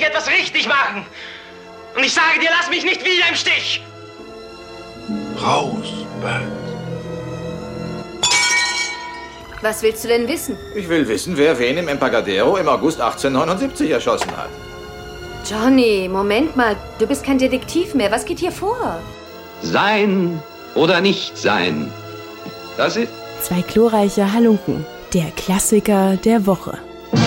wir etwas richtig machen. Und ich sage dir, lass mich nicht wieder im Stich. Raus, Bert. Was willst du denn wissen? Ich will wissen, wer wen im Embarcadero im August 1879 erschossen hat. Johnny, Moment mal. Du bist kein Detektiv mehr. Was geht hier vor? Sein oder nicht sein. Das ist... Zwei glorreiche Halunken. Der Klassiker der Woche.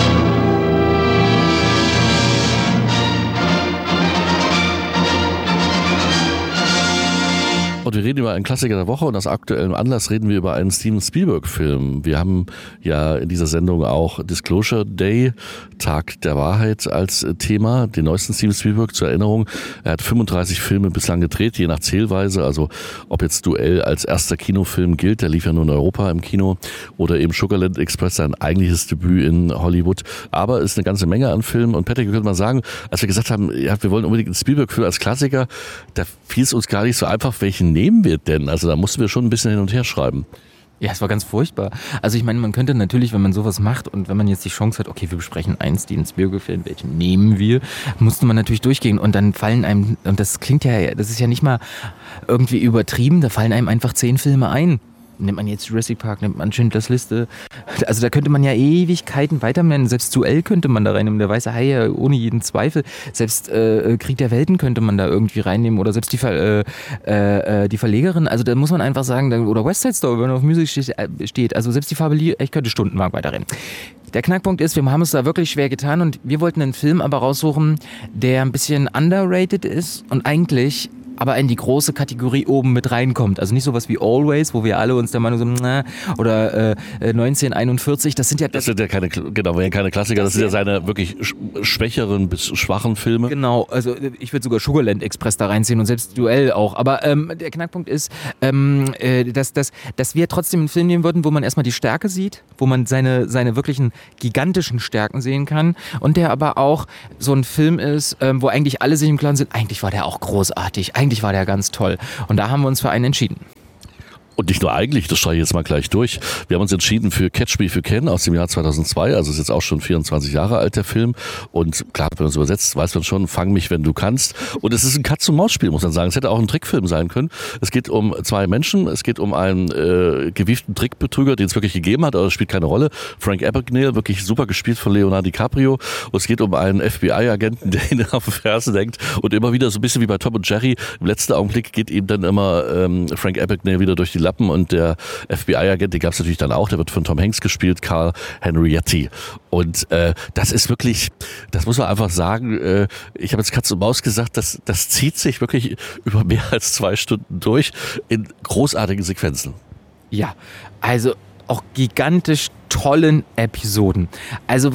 Und wir reden über einen Klassiker der Woche und aus aktuellem Anlass reden wir über einen Steven Spielberg-Film. Wir haben ja in dieser Sendung auch Disclosure Day, Tag der Wahrheit als Thema, den neuesten Steven Spielberg zur Erinnerung. Er hat 35 Filme bislang gedreht, je nach Zählweise, also ob jetzt Duell als erster Kinofilm gilt, der lief ja nur in Europa im Kino, oder eben Sugarland Express, sein eigentliches Debüt in Hollywood. Aber es ist eine ganze Menge an Filmen und Patrick, könnte man sagen, als wir gesagt haben, ja, wir wollen unbedingt einen Spielberg-Film als Klassiker, da fiel es uns gar nicht so einfach, welchen nehmen wir denn? Also da mussten wir schon ein bisschen hin und her schreiben. Ja, es war ganz furchtbar. Also ich meine, man könnte natürlich, wenn man sowas macht und wenn man jetzt die Chance hat, okay, wir besprechen einen Steven Spielberg-Film, welchen nehmen wir, musste man natürlich durchgehen und dann fallen einem, und das klingt ja, das ist ja nicht mal irgendwie übertrieben, da fallen einem einfach 10 Filme ein. Nimmt man jetzt Jurassic Park, nimmt man Schindlers Liste. Also da könnte man ja Ewigkeiten weitermachen. Selbst Duell könnte man da reinnehmen. Der weiße Hai ja ohne jeden Zweifel. Selbst Krieg der Welten könnte man da irgendwie reinnehmen. Oder selbst die Verlegerin. Also da muss man einfach sagen, oder West Side Story, wenn auf Musik steht. Also selbst die Farbe, ich könnte stundenlang weiterrennen. Der Knackpunkt ist, wir haben es da wirklich schwer getan und wir wollten einen Film aber raussuchen, der ein bisschen underrated ist und eigentlich aber in die große Kategorie oben mit reinkommt. Also nicht sowas wie Always, wo wir alle uns der Meinung sind, oder 1941, das sind ja keine Klassiker, das sind ja seine wirklich schwächeren bis schwachen Filme. Genau, also ich würde sogar Sugarland Express da reinziehen und selbst Duell auch. Aber der Knackpunkt ist, dass wir trotzdem einen Film nehmen würden, wo man erstmal die Stärke sieht, wo man seine wirklichen gigantischen Stärken sehen kann und der aber auch so ein Film ist, wo eigentlich alle sich im Klaren sind, eigentlich war der auch großartig, eigentlich war der ganz toll. Und da haben wir uns für einen entschieden. Und nicht nur eigentlich, das streiche ich jetzt mal gleich durch. Wir haben uns entschieden für Catch Me If You Can aus dem Jahr 2002, also ist jetzt auch schon 24 Jahre alt, der Film. Und klar, wenn man es übersetzt, weiß man schon, fang mich, wenn du kannst. Und es ist ein Katz-und-Maus-Spiel, muss man sagen. Es hätte auch ein Trickfilm sein können. Es geht um 2 Menschen, es geht um einen gewieften Trickbetrüger, den es wirklich gegeben hat, aber das spielt keine Rolle. Frank Abagnale, wirklich super gespielt von Leonardo DiCaprio. Und es geht um einen FBI-Agenten, der ihn auf die Ferse denkt und immer wieder so ein bisschen wie bei Tom und Jerry. Im letzten Augenblick geht ihm dann immer Frank Abagnale wieder durch die Lappen und der FBI-Agent, den gab es natürlich dann auch, der wird von Tom Hanks gespielt, Carl Henriette. Und das ist wirklich, das muss man einfach sagen, ich habe jetzt Katz und Maus gesagt, das zieht sich wirklich über mehr als 2 Stunden durch in großartigen Sequenzen. Ja, also auch gigantisch tollen Episoden. Also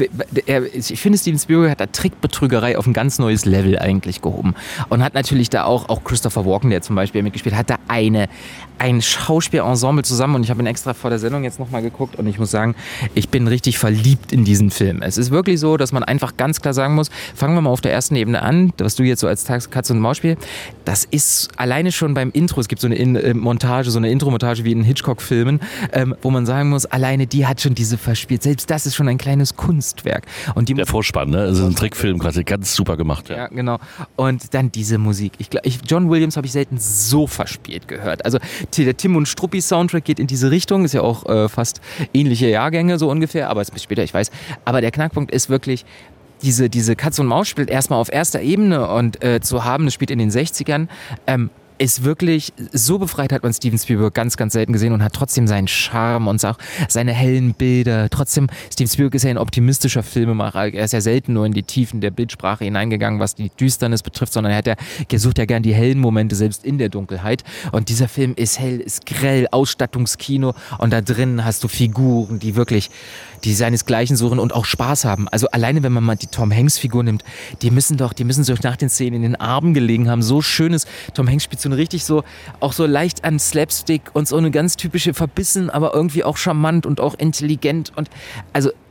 ich finde, Steven Spielberg hat da Trickbetrügerei auf ein ganz neues Level eigentlich gehoben. Und hat natürlich da auch Christopher Walken, der zum Beispiel mitgespielt hat, da ein Schauspielensemble zusammen. Und ich habe ihn extra vor der Sendung jetzt nochmal geguckt und ich muss sagen, ich bin richtig verliebt in diesen Film. Es ist wirklich so, dass man einfach ganz klar sagen muss, fangen wir mal auf der ersten Ebene an, was du jetzt so als Katz- und Maus-Spiel, das ist alleine schon beim Intro, es gibt so eine Montage, so eine Intro-Montage wie in Hitchcock-Filmen, wo man sagen muss, alleine die hat schon diese verspielt. Selbst das ist schon ein kleines Kunstwerk. Und der Vorspann, ne? Das ist ein Trickfilm, quasi ganz super gemacht. Ja, genau. Und dann diese Musik. John Williams habe ich selten so verspielt gehört. Also der Tim und Struppi Soundtrack geht in diese Richtung, ist ja auch fast ähnliche Jahrgänge so ungefähr, aber es bis später, ich weiß. Aber der Knackpunkt ist wirklich, diese Katz und Maus spielt erstmal auf erster Ebene und zu haben, das spielt in den 60ern, ist wirklich, so befreit hat man Steven Spielberg ganz, ganz selten gesehen und hat trotzdem seinen Charme und auch seine hellen Bilder. Trotzdem, Steven Spielberg ist ja ein optimistischer Filmemacher. Er ist ja selten nur in die Tiefen der Bildsprache hineingegangen, was die Düsternis betrifft, sondern er sucht ja gern die hellen Momente, selbst in der Dunkelheit. Und dieser Film ist hell, ist grell, Ausstattungskino und da drin hast du Figuren, die seinesgleichen suchen und auch Spaß haben. Also alleine, wenn man mal die Tom Hanks Figur nimmt, die müssen sich nach den Szenen in den Armen gelegen haben. So schönes, Tom Hanks spielt so eine richtig so, auch so leicht an Slapstick und so eine ganz typische verbissen, aber irgendwie auch charmant und auch intelligent und also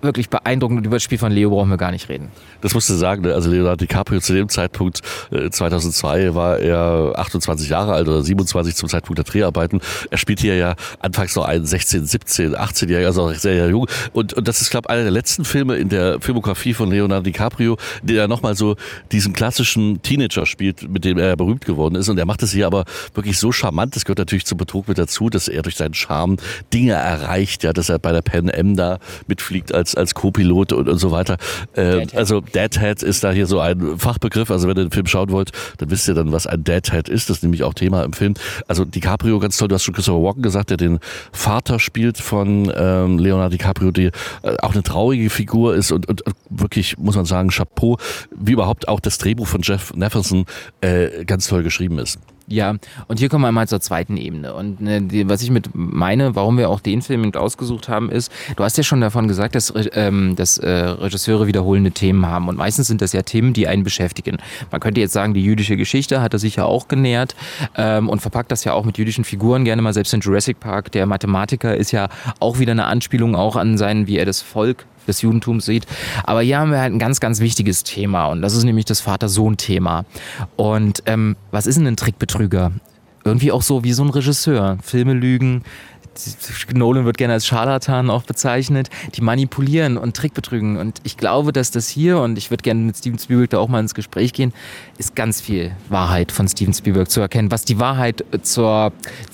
wirklich beeindruckend und über das Spiel von Leo brauchen wir gar nicht reden. Das musst du sagen, ne? Also Leonardo DiCaprio zu dem Zeitpunkt, 2002, war er 28 Jahre alt oder 27 zum Zeitpunkt der Dreharbeiten. Er spielt hier ja anfangs noch einen 16, 17, 18-Jähriger, also auch sehr jung. Und das ist, glaube ich, einer der letzten Filme in der Filmografie von Leonardo DiCaprio, der ja nochmal so diesen klassischen Teenager spielt, mit dem er berühmt geworden ist. Und er macht es hier aber wirklich so charmant, das gehört natürlich zum Betrug mit dazu, dass er durch seinen Charme Dinge erreicht, ja, dass er bei der Pan Am da mitfliegt als Co-Pilot und so weiter. Also Deadhead ist da hier so ein Fachbegriff. Also wenn ihr den Film schauen wollt, dann wisst ihr dann, was ein Deadhead ist. Das ist nämlich auch Thema im Film. Also DiCaprio, ganz toll, du hast schon Christopher Walken gesagt, der den Vater spielt von Leonardo DiCaprio, die auch eine traurige Figur ist und wirklich, muss man sagen, Chapeau, wie überhaupt auch das Drehbuch von Jeff Neferson ganz toll geschrieben ist. Ja, und hier kommen wir mal zur zweiten Ebene. Und was ich mit meine, warum wir auch den Film mit ausgesucht haben, ist, du hast ja schon davon gesagt, dass Regisseure wiederholende Themen haben. Und meistens sind das ja Themen, die einen beschäftigen. Man könnte jetzt sagen, die jüdische Geschichte hat er sich ja auch genährt und verpackt das ja auch mit jüdischen Figuren gerne mal. Selbst in Jurassic Park, der Mathematiker, ist ja auch wieder eine Anspielung auch an sein, wie er das Volk des Judentums sieht. Aber hier haben wir halt ein ganz, ganz wichtiges Thema und das ist nämlich das Vater-Sohn-Thema. Und was ist denn ein Trickbetrüger? Irgendwie auch so wie so ein Regisseur. Filme lügen, Nolan wird gerne als Scharlatan auch bezeichnet, die manipulieren und Trickbetrügen. Und ich glaube, dass das hier, und ich würde gerne mit Steven Spielberg da auch mal ins Gespräch gehen, ist ganz viel Wahrheit von Steven Spielberg zu erkennen. Was die Wahrheit zur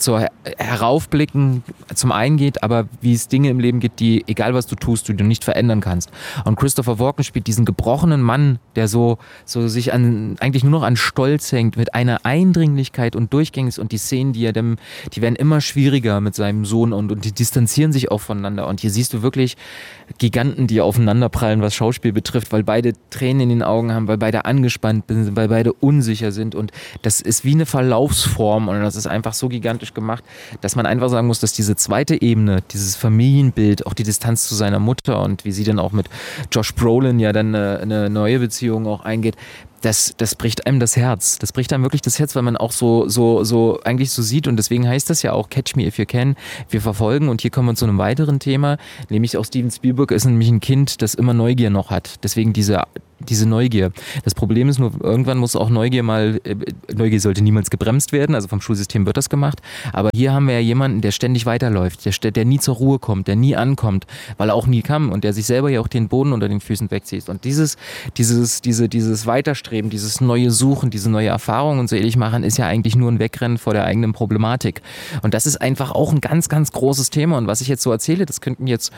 Heraufblicken zum einen geht, aber wie es Dinge im Leben gibt, die, egal was du tust, du nicht verändern kannst. Und Christopher Walken spielt diesen gebrochenen Mann, der so sich eigentlich nur noch an Stolz hängt, mit einer Eindringlichkeit und Durchgängigkeit, und die Szenen, die werden immer schwieriger mit seinem Sohn und die distanzieren sich auch voneinander. Und hier siehst du wirklich Giganten, die aufeinanderprallen, was Schauspiel betrifft, weil beide Tränen in den Augen haben, weil beide angespannt sind, weil beide unsicher sind. Und das ist wie eine Verlaufsform und das ist einfach so gigantisch gemacht, dass man einfach sagen muss, dass diese zweite Ebene, dieses Familienbild, auch die Distanz zu seiner Mutter und wie sie dann auch mit Josh Brolin ja dann eine neue Beziehung auch eingeht, das bricht einem das Herz. Das bricht einem wirklich das Herz, weil man auch so eigentlich so sieht, und deswegen heißt das ja auch Catch Me If You Can. Wir verfolgen, und hier kommen wir zu einem weiteren Thema, nämlich auch Steven Spielberg ist nämlich ein Kind, das immer Neugier noch hat. Deswegen diese Neugier. Das Problem ist nur, irgendwann muss auch Neugier sollte niemals gebremst werden, also vom Schulsystem wird das gemacht, aber hier haben wir ja jemanden, der ständig weiterläuft, der nie zur Ruhe kommt, der nie ankommt, weil er auch nie kam und der sich selber ja auch den Boden unter den Füßen wegzieht. Und dieses Weiterstreben, dieses neue Suchen, diese neue Erfahrung und so ähnlich machen, ist ja eigentlich nur ein Wegrennen vor der eigenen Problematik. Und das ist einfach auch ein ganz, ganz großes Thema. Und was ich jetzt so erzähle, das könnten jetzt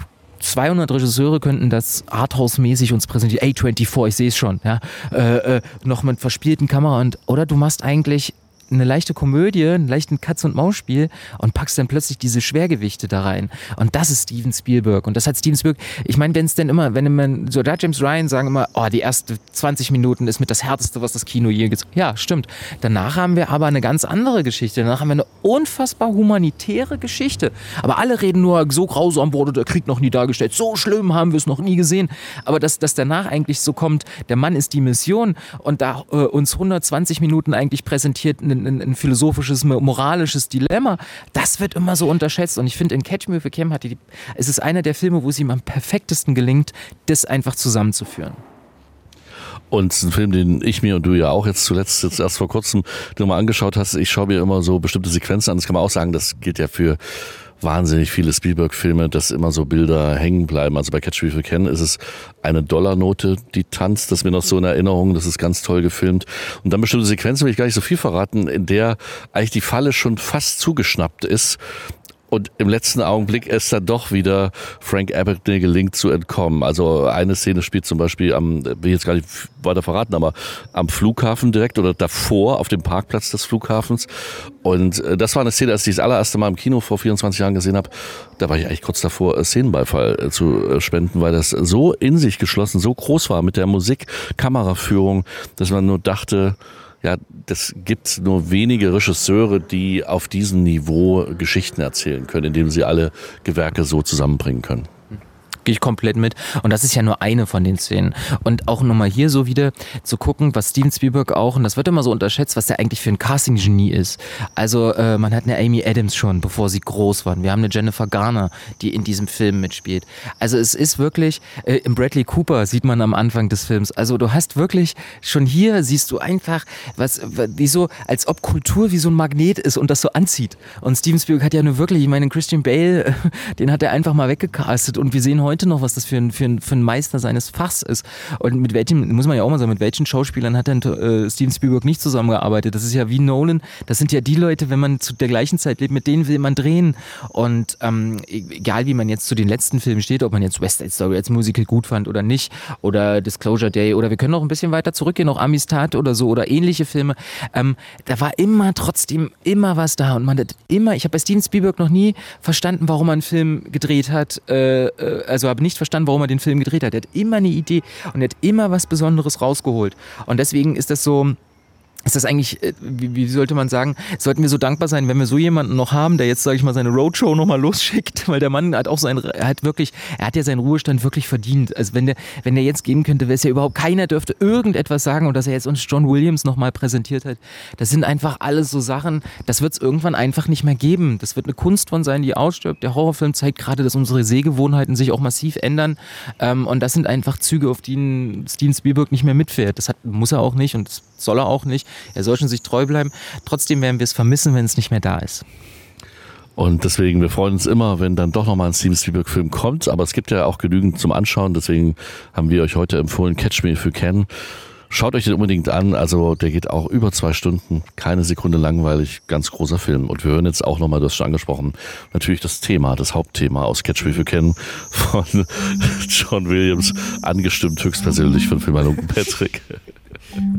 200 Regisseure könnten das Arthouse-mäßig uns präsentieren. A24, ich sehe es schon. Ja? Noch mit verspielten Kamera. Oder du machst eigentlich eine leichte Komödie, einen leichten Katz-und-Maus-Spiel und packst dann plötzlich diese Schwergewichte da rein. Und das ist Steven Spielberg. Und das hat Steven Spielberg, ich meine, wenn man so da James Ryan sagen immer, oh, die ersten 20 Minuten ist mit das Härteste, was das Kino je gezeigt hat. Ja, stimmt. Danach haben wir aber eine ganz andere Geschichte. Danach haben wir eine unfassbar humanitäre Geschichte. Aber alle reden nur, so grausam wurde der Krieg noch nie dargestellt. So schlimm haben wir es noch nie gesehen. Aber dass danach eigentlich so kommt, der Mann ist die Mission, und da uns 120 Minuten eigentlich präsentiert ein philosophisches, moralisches Dilemma, das wird immer so unterschätzt. Und ich finde, in Catch Me If You Can es ist einer der Filme, wo es ihm am perfektesten gelingt, das einfach zusammenzuführen. Und ein Film, den ich mir und du ja auch jetzt erst vor kurzem nochmal angeschaut hast, ich schaue mir immer so bestimmte Sequenzen an, das kann man auch sagen, das gilt ja für wahnsinnig viele Spielberg-Filme, dass immer so Bilder hängen bleiben. Also bei Catch Me If You Can ist es eine Dollarnote, die tanzt, das ist mir noch so in Erinnerung, das ist ganz toll gefilmt. Und dann bestimmte Sequenzen, will ich gar nicht so viel verraten, in der eigentlich die Falle schon fast zugeschnappt ist. Und im letzten Augenblick es dann doch wieder Frank Abagnale gelingt zu entkommen. Also eine Szene spielt zum Beispiel will ich jetzt gar nicht weiter verraten, aber am Flughafen direkt oder davor auf dem Parkplatz des Flughafens. Und das war eine Szene, als ich das allererste Mal im Kino vor 24 Jahren gesehen habe. Da war ich eigentlich kurz davor, Szenenbeifall zu spenden, weil das so in sich geschlossen, so groß war mit der Musik, Kameraführung, dass man nur dachte, ja, das gibt nur wenige Regisseure, die auf diesem Niveau Geschichten erzählen können, indem sie alle Gewerke so zusammenbringen können. Gehe ich komplett mit. Und das ist ja nur eine von den Szenen. Und auch nochmal hier so wieder zu gucken, was Steven Spielberg auch, und das wird immer so unterschätzt, was der eigentlich für ein Casting-Genie ist. Also man hat eine Amy Adams schon, bevor sie groß waren. Wir haben eine Jennifer Garner, die in diesem Film mitspielt. Also es ist wirklich, im Bradley Cooper sieht man am Anfang des Films, also du hast wirklich, schon hier siehst du einfach, wie so, als ob Kultur wie so ein Magnet ist und das so anzieht. Und Steven Spielberg hat ja nur wirklich, ich meine, Christian Bale, den hat er einfach mal weggecastet und wir sehen heute noch, was das für ein Meister seines Fachs ist. Und mit welchen, muss man ja auch mal sagen, mit welchen Schauspielern hat denn Steven Spielberg nicht zusammengearbeitet? Das ist ja wie Nolan, das sind ja die Leute, wenn man zu der gleichen Zeit lebt, mit denen will man drehen. Und egal wie man jetzt zu den letzten Filmen steht, ob man jetzt West Side Story als Musical gut fand oder nicht, oder Disclosure Day, oder wir können noch ein bisschen weiter zurückgehen, noch Amistad oder so, oder ähnliche Filme, da war trotzdem immer was da. Und man hat ich habe bei Steven Spielberg noch nie verstanden, warum er einen Film gedreht hat, also habe nicht verstanden, warum er den Film gedreht hat. Er hat immer eine Idee und er hat immer was Besonderes rausgeholt. Und deswegen ist das eigentlich, wie sollte man sagen, sollten wir so dankbar sein, wenn wir so jemanden noch haben, der jetzt, sage ich mal, seine Roadshow nochmal losschickt, weil der Mann hat auch er hat ja seinen Ruhestand wirklich verdient. Also wenn der jetzt gehen könnte, wäre es ja überhaupt, keiner dürfte irgendetwas sagen, und dass er jetzt uns John Williams nochmal präsentiert hat, das sind einfach alles so Sachen, das wird es irgendwann einfach nicht mehr geben. Das wird eine Kunstform sein, die ausstirbt. Der Horrorfilm zeigt gerade, dass unsere Sehgewohnheiten sich auch massiv ändern, und das sind einfach Züge, auf die Steven Spielberg nicht mehr mitfährt. Muss er auch nicht und das soll er auch nicht. Er soll schon sich treu bleiben. Trotzdem werden wir es vermissen, wenn es nicht mehr da ist. Und deswegen, wir freuen uns immer, wenn dann doch nochmal ein Steven Spielberg-Film kommt. Aber es gibt ja auch genügend zum Anschauen. Deswegen haben wir euch heute empfohlen, Catch Me If You Can. Schaut euch den unbedingt an. Also der geht auch über 2 Stunden. Keine Sekunde langweilig. Ganz großer Film. Und wir hören jetzt auch nochmal, du hast schon angesprochen, natürlich das Hauptthema aus Catch Me If You Can von John Williams, angestimmt höchstpersönlich von Filmhalunken Patrick.